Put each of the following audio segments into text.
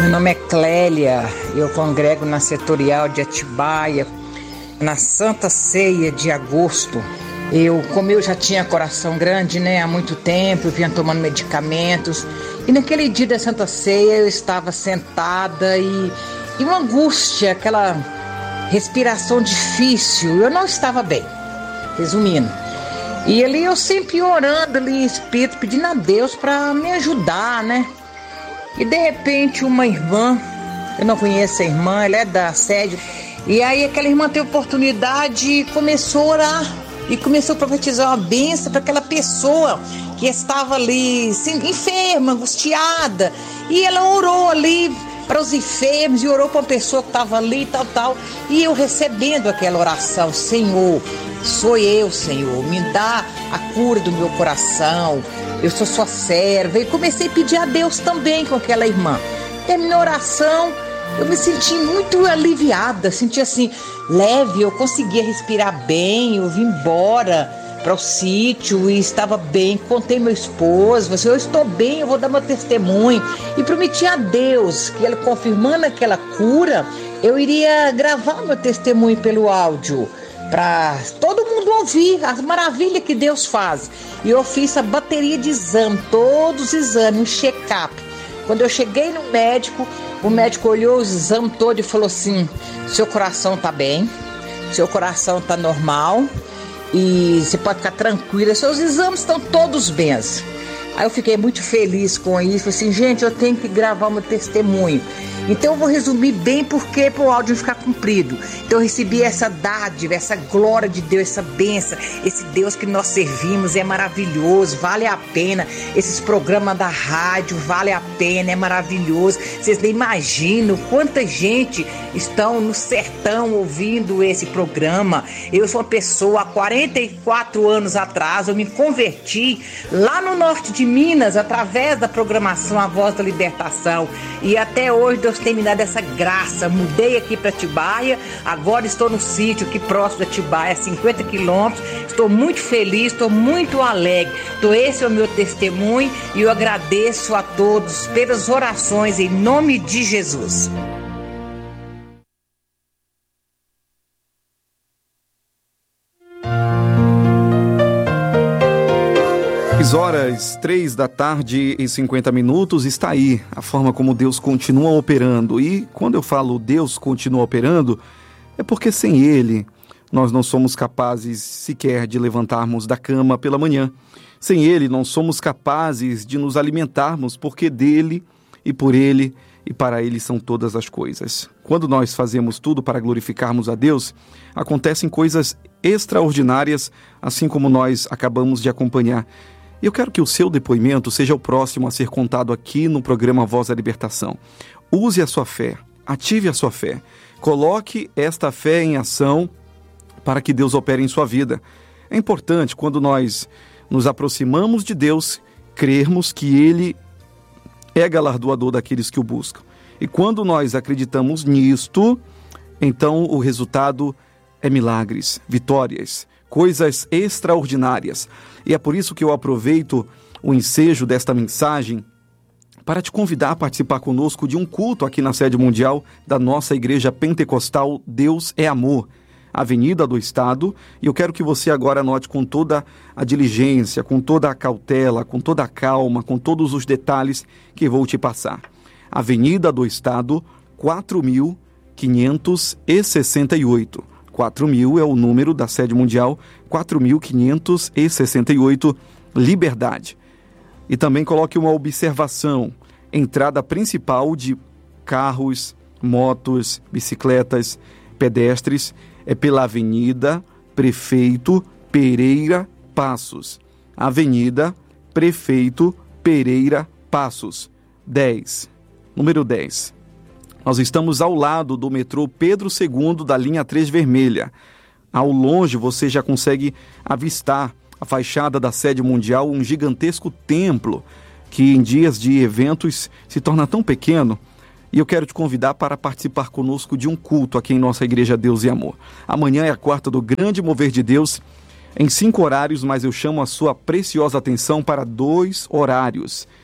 Meu nome é Clélia, eu congrego na Setorial de Atibaia, na Santa Ceia de agosto. Como eu já tinha coração grande, há muito tempo, eu vinha tomando medicamentos, e naquele dia da Santa Ceia eu estava sentada e uma angústia, aquela respiração difícil, eu não estava bem, resumindo. E ali eu sempre orando ali, espírito, pedindo a Deus para me ajudar, E de repente uma irmã, eu não conheço a irmã, ela é da sede, e aí aquela irmã teve oportunidade e começou a orar, e começou a profetizar uma bênção para aquela pessoa que estava ali enferma, angustiada, e ela orou ali para os enfermos e orou para uma pessoa que estava ali, tal, e eu recebendo aquela oração: Senhor, sou eu, Senhor, me dá a cura do meu coração, eu sou sua serva. E comecei a pedir a Deus também com aquela irmã. Terminou a oração, eu me senti muito aliviada, senti assim, leve, eu conseguia respirar bem, eu vim embora para o sítio e estava bem, contei meu esposo, falei assim, eu estou bem, eu vou dar meu testemunho, e prometi a Deus que ele, confirmando aquela cura, eu iria gravar meu testemunho pelo áudio, para todo mundo ouvir as maravilhas que Deus faz. E eu fiz a bateria de exame, todos os exames, um check-up. Quando eu cheguei no médico, o médico olhou os exames todos e falou assim: seu coração tá bem, seu coração tá normal e você pode ficar tranquila, seus exames estão todos bens. Aí eu fiquei muito feliz com isso, falei assim, gente, eu tenho que gravar meu testemunho. Então eu vou resumir bem porque para o áudio ficar comprido. Então eu recebi essa dádiva, essa glória de Deus, essa bênção. Esse Deus que nós servimos é maravilhoso, vale a pena. Esses programas da rádio, vale a pena, é maravilhoso. Vocês nem imaginam quanta gente estão no sertão ouvindo esse programa. Eu sou uma pessoa, há 44 anos atrás, eu me converti lá no norte de Minas, através da programação A Voz da Libertação. E até hoje Deus tem me dado essa graça. Mudei aqui para Atibaia, agora estou no sítio aqui próximo de Atibaia, 50 quilômetros. Estou muito feliz, estou muito alegre. Então esse é o meu testemunho e eu agradeço a todos pelas orações em nome de Jesus. 3h03 está aí a forma como Deus continua operando. E quando eu falo Deus continua operando, é porque sem Ele nós não somos capazes sequer de levantarmos da cama pela manhã. Sem Ele não somos capazes de nos alimentarmos, porque dele e por Ele e para Ele são todas as coisas. Quando nós fazemos tudo para glorificarmos a Deus, acontecem coisas extraordinárias, assim como nós acabamos de acompanhar. Eu quero que o seu depoimento seja o próximo a ser contado aqui no programa Voz da Libertação. Use a sua fé, ative a sua fé, coloque esta fé em ação para que Deus opere em sua vida. É importante, quando nós nos aproximamos de Deus, crermos que Ele é galardoador daqueles que o buscam. E quando nós acreditamos nisto, então o resultado é milagres, vitórias, coisas extraordinárias. E é por isso que eu aproveito o ensejo desta mensagem para te convidar a participar conosco de um culto aqui na sede mundial da nossa Igreja Pentecostal Deus é Amor, Avenida do Estado. E eu quero que você agora anote com toda a diligência, com toda a cautela, com toda a calma, com todos os detalhes que vou te passar. Avenida do Estado, 4.568. 4.000 é o número da sede mundial, 4.568, Liberdade. E também coloque uma observação: entrada principal de carros, motos, bicicletas, pedestres é pela Avenida Prefeito Pereira Passos. Avenida Prefeito Pereira Passos, 10. Número 10. Nós estamos ao lado do metrô Pedro II da linha 3 vermelha. Ao longe você já consegue avistar a fachada da sede mundial, um gigantesco templo que em dias de eventos se torna tão pequeno. E eu quero te convidar para participar conosco de um culto aqui em nossa Igreja Deus e Amor. Amanhã é a quarta do Grande Mover de Deus, em 5 horários, mas eu chamo a sua preciosa atenção para 2 horários.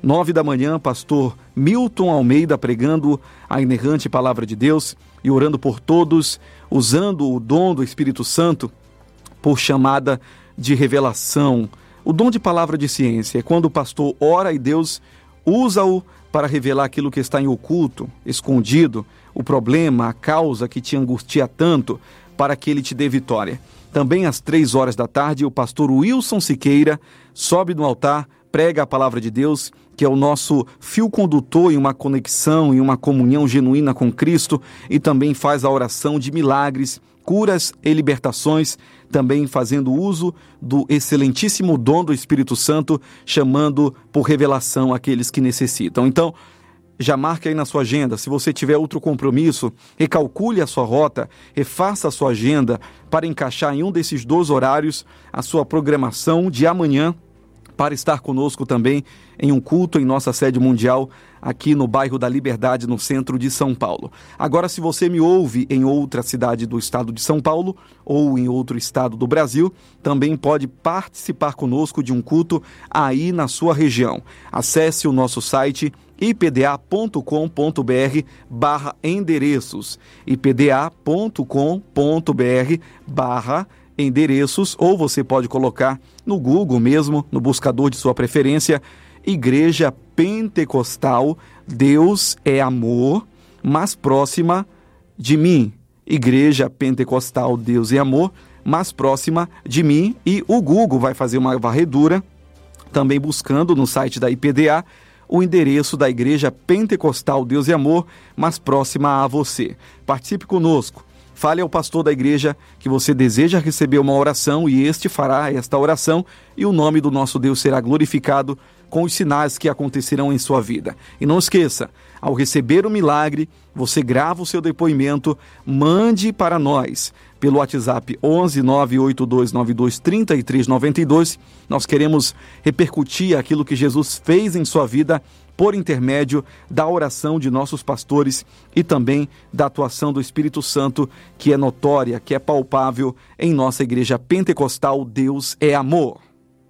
9 da manhã, pastor Milton Almeida pregando a inerrante palavra de Deus e orando por todos, usando o dom do Espírito Santo por chamada de revelação. O dom de palavra de ciência é quando o pastor ora e Deus usa-o para revelar aquilo que está em oculto, escondido, o problema, a causa que te angustia tanto, para que ele te dê vitória. Também às 3 horas da tarde, o pastor Wilson Siqueira sobe no altar, prega a palavra de Deus, que é o nosso fio condutor em uma conexão, em uma comunhão genuína com Cristo, e também faz a oração de milagres, curas e libertações, também fazendo uso do excelentíssimo dom do Espírito Santo, chamando por revelação aqueles que necessitam. Então, já marque aí na sua agenda. Se você tiver outro compromisso, recalcule a sua rota, refaça a sua agenda para encaixar em um desses 2 horários a sua programação de amanhã, para estar conosco também em um culto em nossa sede mundial aqui no bairro da Liberdade, no centro de São Paulo. Agora, se você me ouve em outra cidade do estado de São Paulo ou em outro estado do Brasil, também pode participar conosco de um culto aí na sua região. Acesse o nosso site ipda.com.br/endereços, ipda.com.br/endereços, ou você pode colocar no Google mesmo, no buscador de sua preferência, Igreja Pentecostal Deus é Amor, mais próxima de mim. Igreja Pentecostal Deus é Amor, mais próxima de mim, e o Google vai fazer uma varredura, também buscando no site da IPDA, o endereço da Igreja Pentecostal Deus e Amor, mais próxima a você. Participe conosco. Fale ao pastor da igreja que você deseja receber uma oração e este fará esta oração e o nome do nosso Deus será glorificado com os sinais que acontecerão em sua vida. E não esqueça, ao receber o milagre, você grava o seu depoimento, mande para nós pelo WhatsApp 11 982 92 33 92. Nós queremos repercutir aquilo que Jesus fez em sua vida por intermédio da oração de nossos pastores e também da atuação do Espírito Santo, que é notória, que é palpável em nossa Igreja Pentecostal Deus é Amor.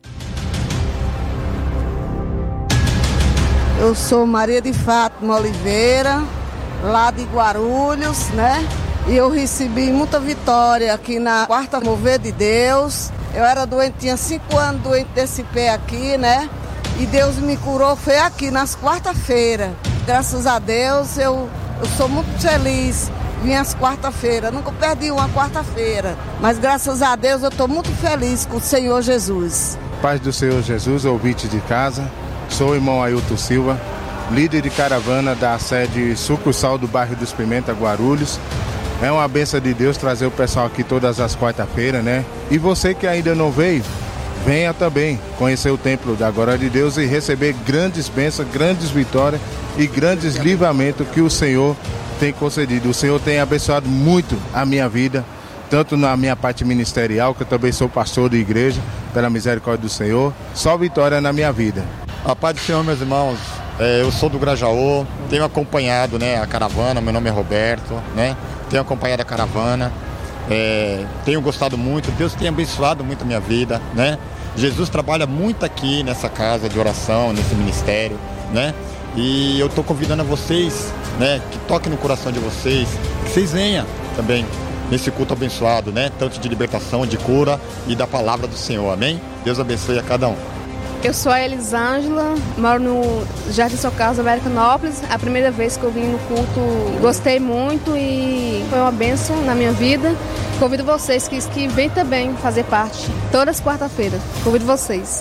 Eu sou Maria de Fátima Oliveira, lá de Guarulhos, né? E eu recebi muita vitória aqui na Quarta Mover de Deus. Eu era doente, tinha 5 anos doente desse pé aqui, né? E Deus me curou, foi aqui, nas quarta-feiras. Graças a Deus, eu sou muito feliz. Vim às quarta-feiras, nunca perdi uma quarta-feira. Mas graças a Deus, eu estou muito feliz com o Senhor Jesus. Paz do Senhor Jesus, ouvinte de casa. Sou o irmão Ailton Silva, líder de caravana da sede sucursal do bairro dos Pimenta, Guarulhos. É uma bênção de Deus trazer o pessoal aqui todas as quarta-feiras, né? E você que ainda não veio, venha também conhecer o templo da glória de Deus e receber grandes bênçãos, grandes vitórias e grandes livramentos que o Senhor tem concedido. O Senhor tem abençoado muito a minha vida, tanto na minha parte ministerial, que eu também sou pastor de igreja, pela misericórdia do Senhor. Só vitória na minha vida. A paz do Senhor, meus irmãos. Eu sou do Grajaú, tenho acompanhado, né, a caravana, meu nome é Roberto, né? Tenho acompanhado a caravana, tenho gostado muito, Deus tem abençoado muito a minha vida, né? Jesus trabalha muito aqui nessa casa de oração, nesse ministério, né? E eu estou convidando a vocês, né, que toquem no coração de vocês, que vocês venham também nesse culto abençoado, né? Tanto de libertação, de cura e da palavra do Senhor, amém? Deus abençoe a cada um. Eu sou a Elisângela, moro no Jardim Socarros, Americanópolis. A primeira vez que eu vim no culto, gostei muito e foi uma bênção na minha vida. Convido vocês que vêm também fazer parte, todas as quarta-feiras. Convido vocês.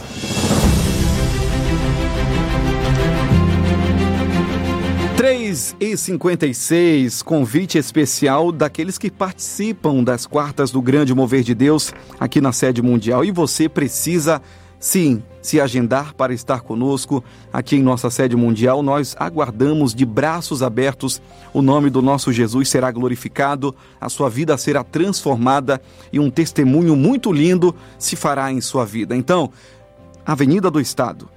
3h56, convite especial daqueles que participam das quartas do Grande Mover de Deus aqui na sede mundial. E você precisa, sim, se agendar para estar conosco aqui em nossa sede mundial. Nós aguardamos de braços abertos. O nome do nosso Jesus será glorificado, a sua vida será transformada e um testemunho muito lindo se fará em sua vida. Então, Avenida do Estado,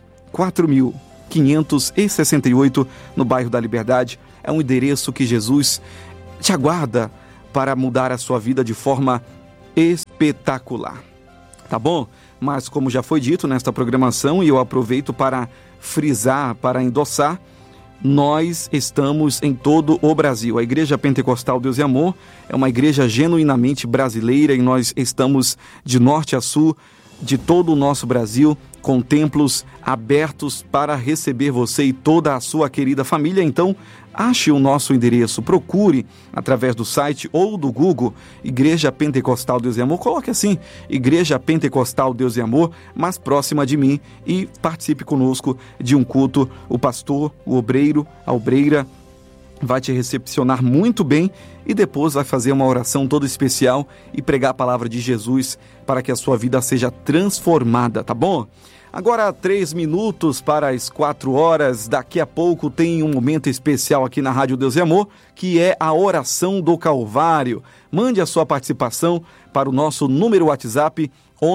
4.568, no bairro da Liberdade, é um endereço que Jesus te aguarda para mudar a sua vida de forma espetacular. Tá bom? mas como já foi dito nesta programação, e eu aproveito para frisar, para endossar, nós estamos em todo o Brasil. A Igreja Pentecostal Deus e Amor é uma igreja genuinamente brasileira e nós estamos de norte a sul de todo o nosso Brasil, com templos abertos para receber você e toda a sua querida família. Então, ache o nosso endereço, procure através do site ou do Google, Igreja Pentecostal Deus e Amor, coloque assim, Igreja Pentecostal Deus e Amor, mais próxima de mim, e participe conosco de um culto. O pastor, o obreiro, a obreira vai te recepcionar muito bem e depois vai fazer uma oração toda especial e pregar a palavra de Jesus para que a sua vida seja transformada, tá bom? Agora 3 minutos para as 4 horas, daqui a pouco tem um momento especial aqui na Rádio Deus e Amor, que é a oração do Calvário. Mande a sua participação para o nosso número WhatsApp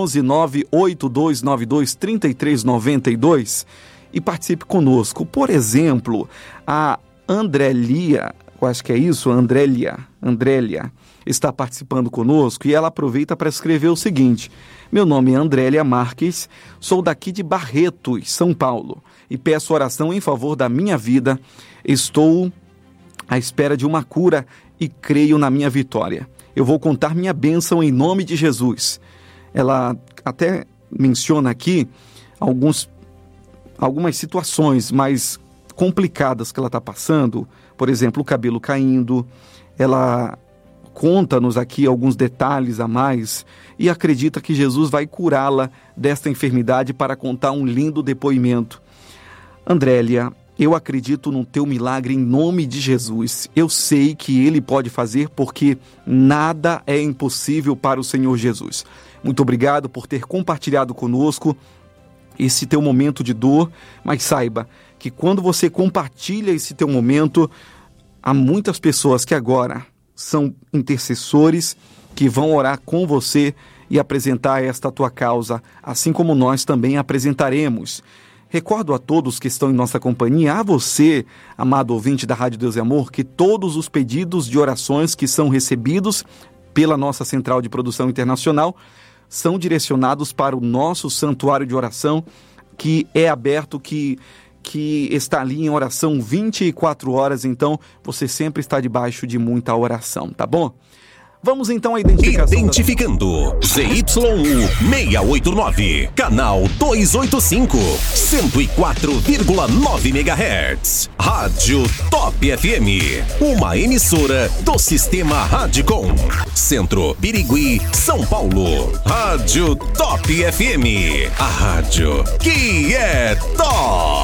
11982923392 e participe conosco. Por exemplo, a Andrélia, eu acho que é isso, Andrélia está participando conosco e ela aproveita para escrever o seguinte: meu nome é Andrélia Marques, sou daqui de Barretos, São Paulo, e peço oração em favor da minha vida. Estou à espera de uma cura e creio na minha vitória. Eu vou contar minha bênção em nome de Jesus. Ela até menciona aqui algumas situações mais complicadas que ela está passando, por exemplo, o cabelo caindo. Ela conta-nos aqui alguns detalhes a mais e acredita que Jesus vai curá-la desta enfermidade para contar um lindo depoimento. Andrélia, eu acredito no teu milagre em nome de Jesus. Eu sei que Ele pode fazer porque nada é impossível para o Senhor Jesus. Muito obrigado por ter compartilhado conosco esse teu momento de dor, mas saiba que quando você compartilha esse teu momento, há muitas pessoas que agora são intercessores que vão orar com você e apresentar esta tua causa, assim como nós também apresentaremos. Recordo a todos que estão em nossa companhia, a você, amado ouvinte da Rádio Deus e Amor, que todos os pedidos de orações que são recebidos pela nossa Central de Produção Internacional são direcionados para o nosso santuário de oração, que é aberto, que está ali em oração 24 horas, então você sempre está debaixo de muita oração, tá bom? Vamos então à identificação. Identificando ZYU 689, canal 285, 104,9 MHz. Rádio Top FM, uma emissora do Sistema Radicom. Centro, Birigui, São Paulo. Rádio Top FM, a rádio que é top.